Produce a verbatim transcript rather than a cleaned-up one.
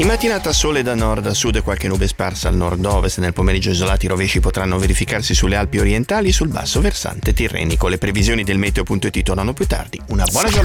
In mattinata sole da nord a sud e qualche nube sparsa al nord-ovest. Nel pomeriggio isolati rovesci potranno verificarsi sulle Alpi orientali e sul basso versante tirrenico. Le previsioni del meteo punto it tornano più tardi. Una buona giornata.